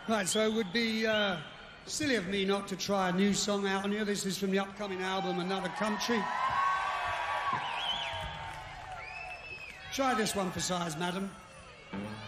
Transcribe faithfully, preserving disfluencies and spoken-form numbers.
Right, so it would be uh, silly of me not to try a new song out on you. This is from the upcoming album, Another Country. Try this one for size, madam.